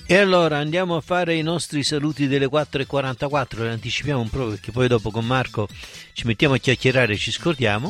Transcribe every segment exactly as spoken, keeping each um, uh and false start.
E allora andiamo a fare i nostri saluti delle quattro e quarantaquattro, le anticipiamo un po' perché poi dopo con Marco ci mettiamo a chiacchierare e ci scordiamo.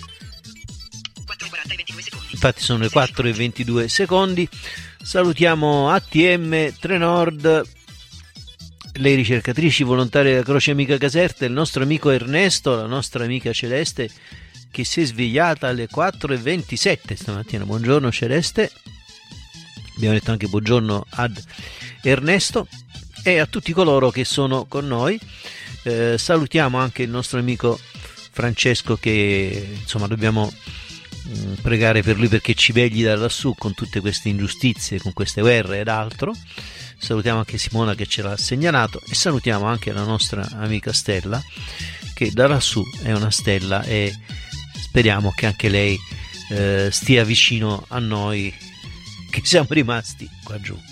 Infatti sono le quattro e ventidue secondi. Salutiamo A T M, Trenord, le ricercatrici volontarie della Croce Amica Caserta, il nostro amico Ernesto, la nostra amica Celeste che si è svegliata alle quattro e ventisette stamattina. Buongiorno Celeste. Abbiamo detto anche buongiorno ad Ernesto e a tutti coloro che sono con noi. Eh, salutiamo anche il nostro amico Francesco che insomma dobbiamo mh, pregare per lui perché ci vegli da lassù con tutte queste ingiustizie, con queste guerre ed altro. Salutiamo anche Simona che ce l'ha segnalato e salutiamo anche la nostra amica Stella che da lassù è una stella e speriamo che anche lei eh, stia vicino a noi che siamo rimasti qua giù.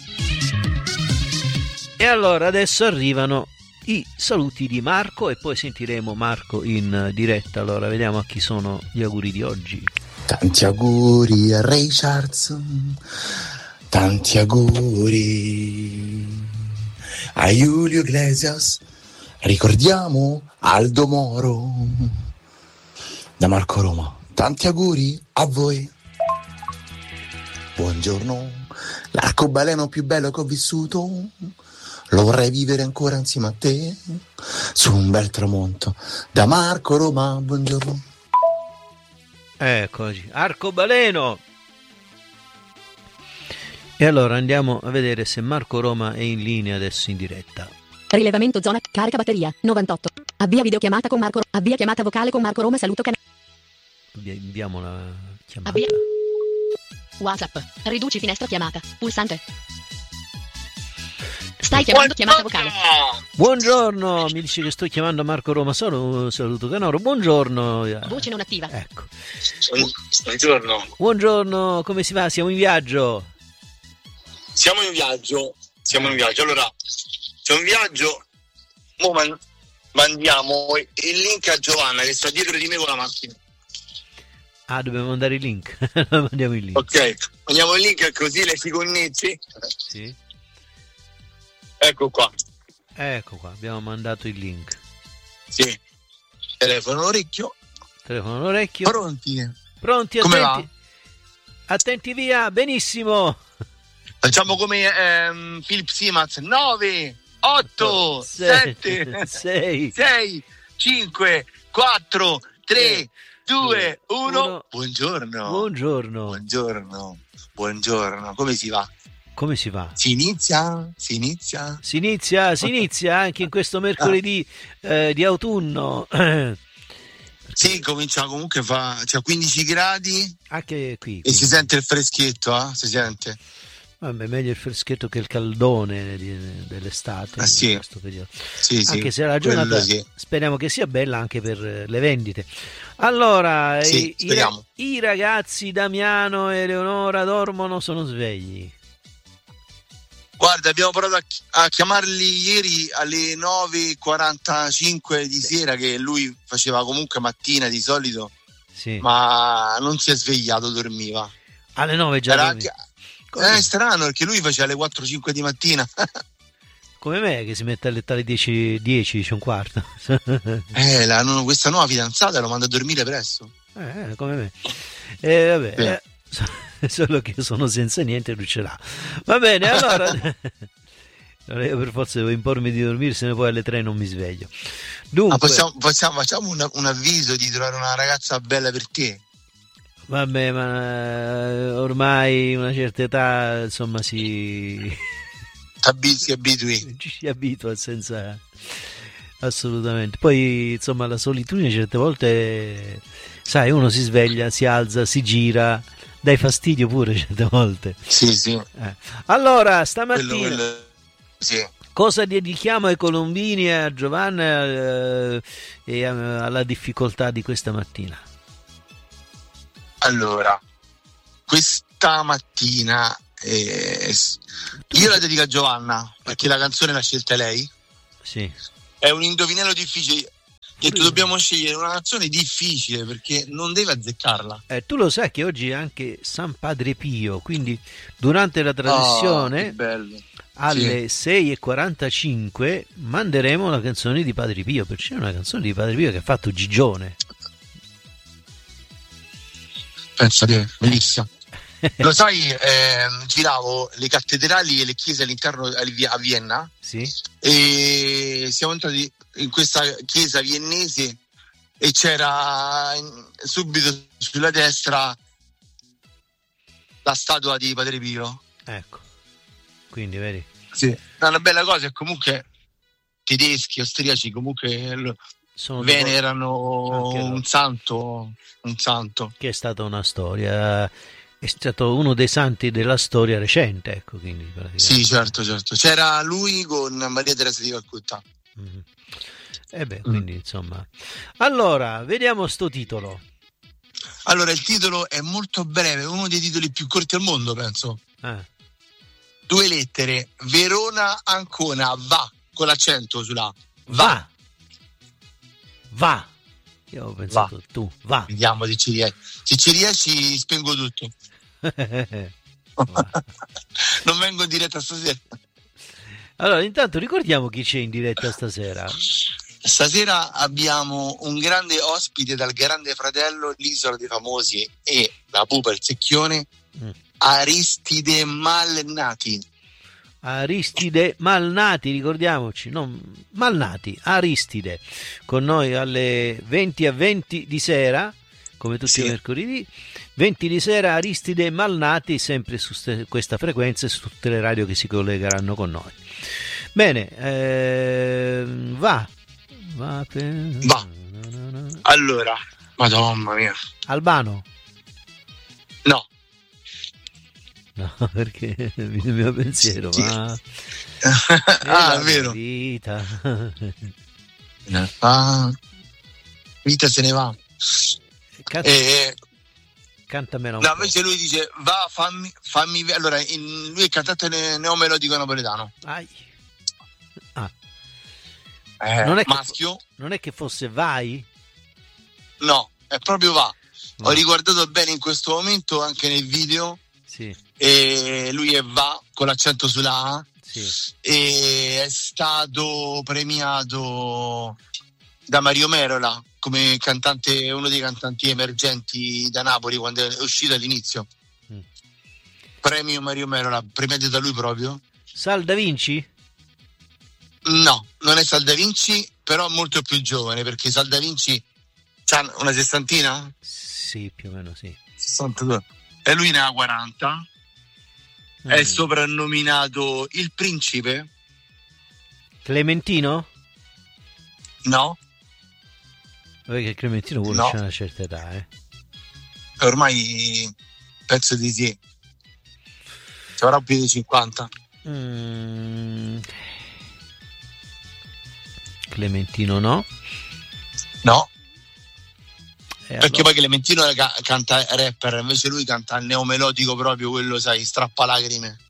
E allora adesso arrivano i saluti di Marco e poi sentiremo Marco in diretta. Allora vediamo a chi sono gli auguri di oggi. Tanti auguri a Ray Charles, tanti auguri a Julio Iglesias, ricordiamo Aldo Moro. Da Marco Roma, tanti auguri a voi. Buongiorno, l'arcobaleno più bello che ho vissuto, lo vorrei vivere ancora insieme a te, su un bel tramonto, da Marco Roma, buongiorno. Eccoci, arcobaleno! E allora andiamo a vedere se Marco Roma è in linea adesso in diretta. Rilevamento zona, carica batteria, novantotto. Avvia videochiamata con Marco, avvia chiamata vocale con Marco Roma, saluto canale. Inviamo la chiamata. Avvia. WhatsApp, riduci finestra chiamata, pulsante. Stai chiamando chiamata vocale. Buongiorno, mi dice che sto chiamando Marco Roma, sono saluto Canoro. Buongiorno. Voce non attiva. Ecco. Buongiorno. Buongiorno, come si va? Siamo in viaggio. Siamo in viaggio. Siamo in viaggio. Allora, siamo in viaggio. Mo man- mandiamo il link a Giovanna che sta dietro di me con la macchina. Ah, dobbiamo mandare il link. Mandiamo il link. Ok, mandiamo il link così le si connetti. Sì. Ecco qua. Ecco qua, abbiamo mandato il link. Sì. Telefono all'orecchio. Telefono all'orecchio. Pronti? Pronti, Come attenti. Va? Attenti via, benissimo. Facciamo come ehm, Philip Simons. nove, otto, sette, sei, sei, cinque, quattro, tre, due, uno. uno. Buongiorno. Buongiorno. Buongiorno. Buongiorno. Come si va? Come si va? Si inizia? Si inizia? Si inizia, si inizia anche in questo mercoledì eh, di autunno. Sì, comincia comunque fa c'è quindici gradi. Anche qui. E quindi. si sente il freschetto, eh? Si sente. Vabbè, meglio il freschetto che il caldone di, dell'estate. Ah, sì. In questo periodo. Sì, sì. Anche se la giornata sì. speriamo che sia bella anche per le vendite. Allora, sì, i, i, i ragazzi Damiano e Eleonora dormono, sono svegli. Guarda, abbiamo provato a, a chiamarli ieri alle nove e quarantacinque di sera, che lui faceva comunque mattina di solito, sì. Ma non si è svegliato, dormiva. Alle nove già Era, dormi. È strano perché lui faceva alle quattro cinque di mattina. Come me che si mette a letto alle dieci, dieci, dieci e un quarto. eh, la, no, questa nuova fidanzata lo manda a dormire presto. Eh, come me. Eh, vabbè, sì. eh, solo che io sono senza niente e lui ce l'ha. Va bene, allora io per forza devo impormi di dormire, se ne poi alle tre non mi sveglio. Dunque, ah, possiamo, possiamo, facciamo un, un avviso di trovare una ragazza bella per te. Vabbè, ma ormai una certa età, insomma, si si abitui. Ci si abitua senza assolutamente. Poi, insomma, la solitudine certe volte, sai, uno si sveglia, si alza, si gira, dai fastidio pure certe volte. Sì, sì. Eh. Allora, stamattina quello, quello, sì. Cosa dedichiamo ai colombini, a Giovanna eh, e a, alla difficoltà di questa mattina? Allora, questa mattina eh, io la dedico a Giovanna perché la canzone l'ha scelta lei. Sì. È un indovinello difficile. Che dobbiamo scegliere una canzone difficile perché non deve azzeccarla. Eh, tu lo sai che oggi è anche San Padre Pio, quindi durante la trasmissione oh, alle sì. sei e quarantacinque manderemo la canzone di Padre Pio, perché c'è una canzone di Padre Pio che ha fatto Gigione. Pensa te, bellissima. Lo sai, eh, giravo le cattedrali e le chiese all'interno a Vienna, sì. E siamo entrati in questa chiesa viennese e c'era subito sulla destra la statua di Padre Pio. Ecco, quindi vedi. Sì. Una bella cosa è comunque tedeschi, austriaci comunque sono venerano un santo, un santo che è stata una storia. È stato uno dei santi della storia recente, ecco, quindi sì, certo, certo. C'era lui con Maria Teresa di Calcutta. Mm-hmm. E eh beh, quindi mm. insomma. Allora, vediamo sto titolo. Allora, il titolo è molto breve, uno dei titoli più corti al mondo, penso. Ah. Due lettere, Verona Ancona, va, con l'accento sulla va. Va. Io ho pensato va. tu, va. Vediamo se ci riesci. Se ci riesci spengo tutto. Non vengo in diretta stasera. Allora, intanto ricordiamo chi c'è in diretta stasera. Stasera abbiamo un grande ospite dal Grande Fratello, l'Isola dei Famosi e la Pupa il Secchione, mm. Aristide Malnati. Aristide Malnati, ricordiamoci, non Malnati, Aristide, con noi alle venti e venti di sera, come tutti sì. i mercoledì, venti di sera Aristide Malnati, sempre su ste, questa frequenza e su tutte le radio che si collegheranno con noi. Bene, eh, va. Va, per... va. Allora, Madonna mia. Albano? No. No, perché il mio pensiero sì. va. Ah, è vero. Vita. Ah, vita se ne va. Canta, eh, cantamela un no, po'. invece lui dice va, fammi, fammi. Allora, in, lui è cantante neomelodico napoletano. Ai. Ah. Eh, non, è maschio. Che, non è che fosse vai? No, è proprio va. va. Ho riguardato bene in questo momento anche nel video. Sì. E lui è va con l'accento sulla A. Sì. E è stato premiato da Mario Merola come cantante, uno dei cantanti emergenti da Napoli quando è uscito all'inizio. Mm. Premio Mario Merola, premiato da lui proprio. Sal Da Vinci? No, non è Sal Da Vinci, però molto più giovane, perché Sal Da Vinci c'ha una sessantina? Sì, più o meno sì. sessantadue. E lui ne ha quaranta. Mm. È soprannominato il principe. Clementino? No. Perché Clementino vuole no. c'è una certa età, eh. Ormai penso di sì. Ci avrà più di cinquanta. Mm. Clementino no. No. E perché allora... poi Clementino ca- canta rapper, invece lui canta il neomelodico proprio, quello sai, strappalacrime.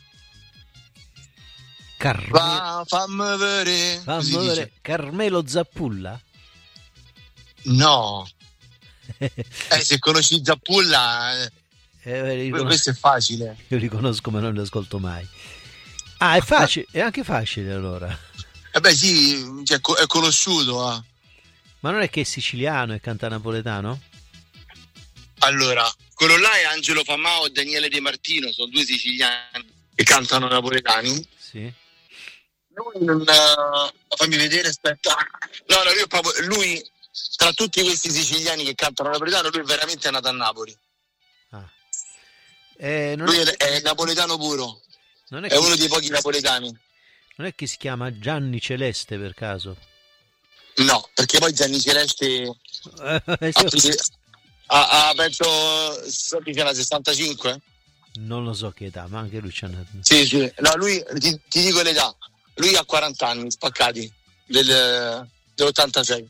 Carme... Va, fammi vedere. Fammi vedere. Carmelo Zappulla? No. eh, se conosci Zappulla eh, riconos- questo è facile. Io li conosco ma non li ascolto mai. Ah, è facile, è anche facile allora. Eh beh sì, cioè, è conosciuto. Eh. Ma non è che è siciliano e canta napoletano? Allora, quello là è Angelo Famao e Daniele De Martino, sono due siciliani che cantano napoletani. Sì. Lui non, uh, fammi vedere, aspetta. No, no, lui, è proprio, lui tra tutti questi siciliani che cantano napoletano, lui è veramente nato a Napoli. Ah. Eh, non lui è... è napoletano puro. Non è, è uno dei pochi napoletani. Non è che si chiama Gianni Celeste per caso? No, perché poi Gianni Celeste eh, sì. ha, ha penso che era sessantacinque. Non lo so che età, ma anche lui c'ha una... Sì, sì. No, lui ti, ti dico l'età. Lui ha quaranta anni spaccati del, dell'ottantasei.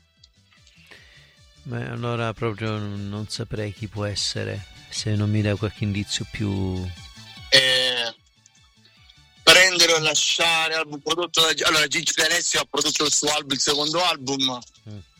Ma allora proprio non saprei chi può essere, se non mi dai qualche indizio più... Eh, prendere o lasciare album prodotto da... Allora Gigi D'Alessio ha prodotto il suo album, il secondo album, mm.